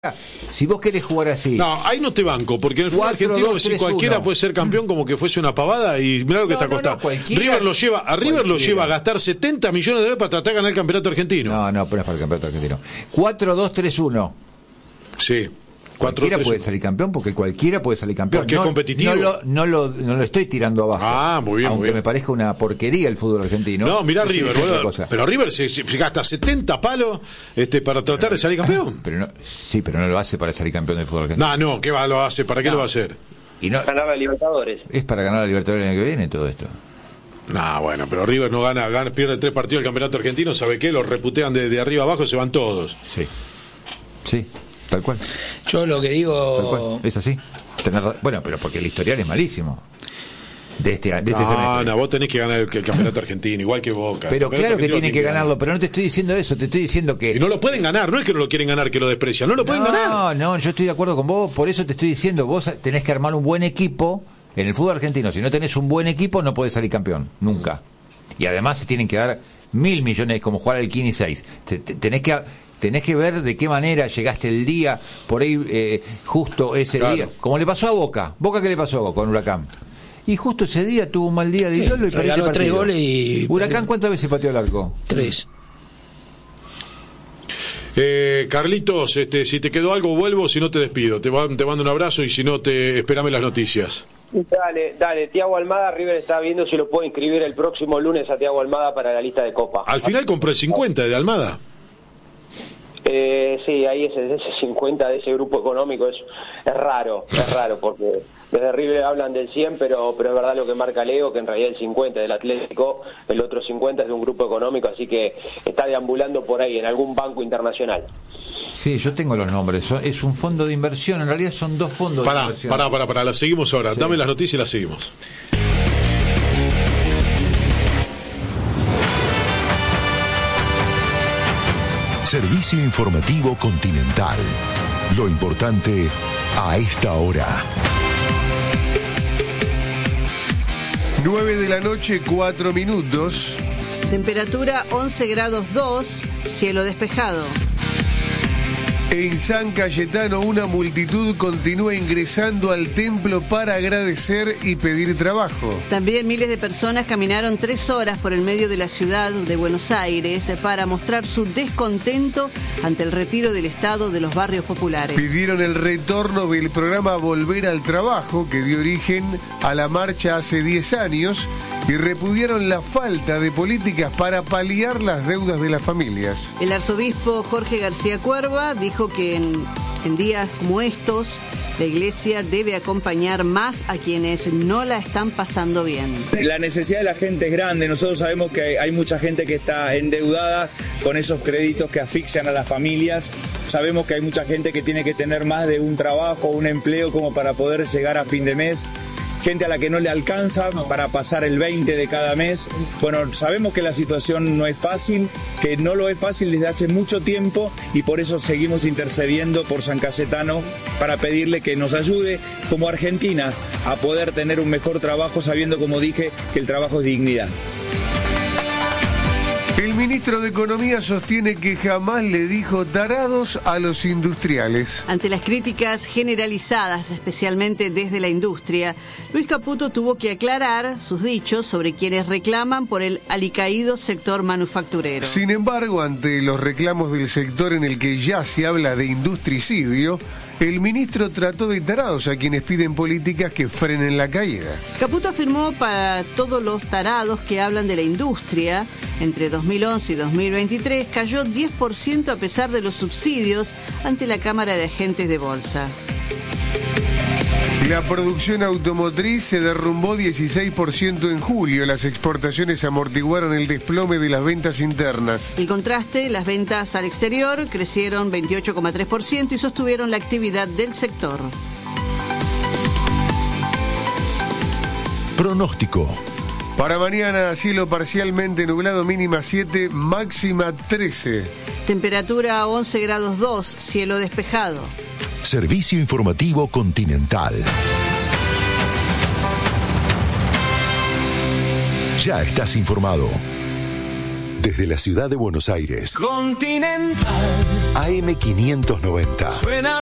Si vos querés jugar así. No, ahí no te banco, porque en el fútbol argentino si cualquiera puede ser campeón como que fuese una pavada y mirá lo que está costando. River lo lleva, a River lo lleva a gastar 70 millones de dólares para tratar de ganar el campeonato argentino. No, pero es para el campeonato argentino. 4-2-3-1. Sí. Cualquiera puede salir campeón porque cualquiera puede salir campeón. Porque es competitivo. No lo estoy tirando abajo. Ah, muy bien. Aunque muy bien. me parezca una porquería el fútbol argentino. No, mirá River, boludo. Pero River se gasta 70 palos para tratar de salir campeón. Pero no lo hace para salir campeón del fútbol argentino. No, ¿qué va? Lo hace? ¿Para qué lo va a hacer? Y no, ganar la Libertadores. Es para ganar la Libertadores el año que viene todo esto. No, bueno, pero River no gana, pierde 3 partidos del campeonato argentino, ¿sabe qué? Los reputean de arriba abajo, se van todos. Sí. Tal cual. Yo lo que digo... Es así. Bueno, pero porque el historial es malísimo. De este semestre. No, vos tenés que ganar el campeonato argentino, igual que Boca. Pero claro que tiene que ganarlo, pero no te estoy diciendo eso, te estoy diciendo que... Y no lo pueden ganar, no es que no lo quieren ganar, que lo desprecian, no lo pueden ganar. No, yo estoy de acuerdo con vos, por eso te estoy diciendo, vos tenés que armar un buen equipo en el fútbol argentino. Si no tenés un buen equipo, no podés salir campeón, nunca. Y además se tienen que dar 1.000 millones, como jugar al Kini 6. Tenés que ver de qué manera llegaste el día, por ahí justo ese día. Como le pasó a Boca. ¿Boca qué le pasó con Huracán? Y justo ese día tuvo un mal día de Ilolo y perdió el partido. 3 goles y... ¿Huracán cuántas veces pateó el arco? 3. Carlitos, si te quedó algo vuelvo, si no te despido. Te mando un abrazo y si no, esperame las noticias. Dale, Thiago Almada, River está viendo si lo puede inscribir el próximo lunes a Thiago Almada para la lista de Copa. Al final compró el 50 de Almada. Sí, ahí ese 50 de ese grupo económico es raro, porque desde River hablan del 100, pero es verdad lo que marca Leo, que en realidad el 50 del Atlético, el otro 50 es de un grupo económico, así que está deambulando por ahí en algún banco internacional. Sí, yo tengo los nombres, es un fondo de inversión, en realidad son 2 fondos de inversión. Pará, la seguimos ahora, dame las noticias y las seguimos. Servicio informativo Continental. Lo importante a esta hora. 9 de la noche, 4 minutos. Temperatura 11 grados 2, cielo despejado. En San Cayetano, una multitud continúa ingresando al templo para agradecer y pedir trabajo. También miles de personas caminaron 3 horas por el medio de la ciudad de Buenos Aires para mostrar su descontento ante el retiro del Estado de los barrios populares. Pidieron el retorno del programa Volver al Trabajo, que dio origen a la marcha hace 10 años, y repudiaron la falta de políticas para paliar las deudas de las familias. El arzobispo Jorge García Cuerva dijo que en días como estos la Iglesia debe acompañar más a quienes no la están pasando bien. La necesidad de la gente es grande. Nosotros sabemos que hay mucha gente que está endeudada con esos créditos que asfixian a las familias. Sabemos que hay mucha gente que tiene que tener más de un trabajo, un empleo como para poder llegar a fin de mes. Gente a la que no le alcanza para pasar el 20 de cada mes. Bueno, sabemos que la situación no es fácil, que no lo es fácil desde hace mucho tiempo y por eso seguimos intercediendo por San Cayetano para pedirle que nos ayude como Argentina a poder tener un mejor trabajo, sabiendo, como dije, que el trabajo es dignidad. El ministro de Economía sostiene que jamás le dijo tarados a los industriales. Ante las críticas generalizadas, especialmente desde la industria, Luis Caputo tuvo que aclarar sus dichos sobre quienes reclaman por el alicaído sector manufacturero. Sin embargo, ante los reclamos del sector en el que ya se habla de industricidio, el ministro trató de tarados a quienes piden políticas que frenen la caída. Caputo afirmó para todos los tarados que hablan de la industria, entre 2011 y 2023 cayó 10% a pesar de los subsidios ante la Cámara de Agentes de Bolsa. La producción automotriz se derrumbó 16% en julio. Las exportaciones amortiguaron el desplome de las ventas internas. El contraste, las ventas al exterior crecieron 28,3% y sostuvieron la actividad del sector. Pronóstico. Para mañana, cielo parcialmente nublado, mínima 7, máxima 13. Temperatura 11 grados 2, cielo despejado. Servicio informativo Continental. Ya estás informado. Desde la ciudad de Buenos Aires, Continental. AM590. Suena